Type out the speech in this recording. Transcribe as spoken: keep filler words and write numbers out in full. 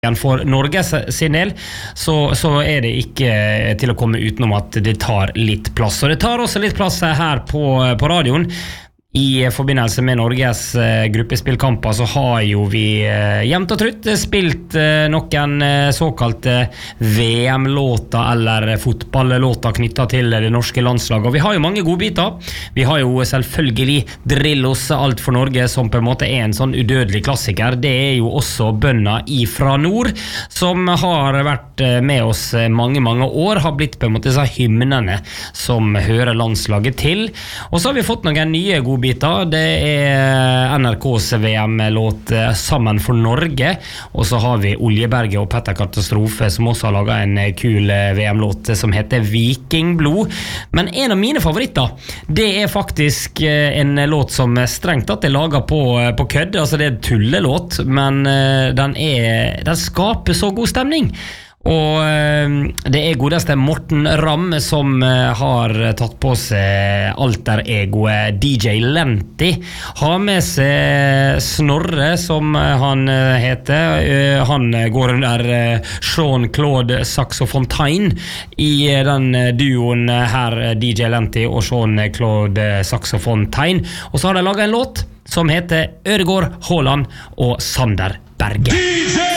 For Norges sin del så, så er det ikke til å komme utenom at det tar litt plass, og det tar også litt plass her på, på radioen. I forbindelse med Norges eh, gruppespillkamper så har jo vi eh, jevnt og trutt spilt eh, noen eh, såkalte V M-låter eller fotballlåter knyttet til det norske landslaget, og vi har jo mange godbiter. Vi har jo selvfølgelig Drillos Alt for Norge, som på en måte er en sånn udødelig klassiker. Det er jo også bønna ifra nord, som har vært eh, med oss mange, mange år, har blitt på en måte så hymnene som hører landslaget til. Og så har vi fått noen nye godbiter. Det er N R K's V M-låt Sammen for Norge, og så har vi Oljeberget og Petter Katastrofe som også har laget en kul V M-låt som heter Vikingblod. Men en av mine favoritter, det er faktisk en låt som strengt tatt er laget på, på kødd. Altså det er en tullelåt, men den, er, den skaper så god stemning. Og det er godeste Morten Ramm som har tatt på seg alter-egoet D J Lenti. Har med seg Snorre, som han heter. Han går under Jean-Claude Saxofontaine i den duoen her, D J Lenti og Jean-Claude Saxofontaine. Og så har de laget en låt som heter Ødegård Haaland og Sander Berge. D J